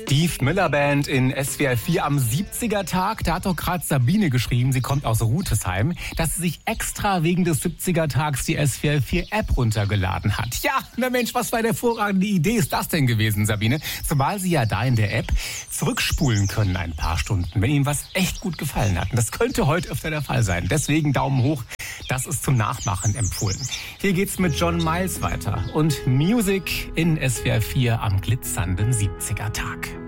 Steve Miller Band in SWR 4 am 70er-Tag. Da hat doch gerade Sabine geschrieben, sie kommt aus Rutesheim, dass sie sich extra wegen des 70er-Tags die SWR 4 App runtergeladen hat. Ja, na Mensch, was für eine hervorragende Idee ist das denn gewesen, Sabine? Zumal Sie ja da in der App zurückspulen können ein paar Stunden, wenn Ihnen was echt gut gefallen hat. Und das könnte heute öfter der Fall sein. Deswegen Daumen hoch, das ist zum Nachmachen empfohlen. Hier geht's mit John Miles weiter und Music in SWR 4 am glitzernden 70er-Tag.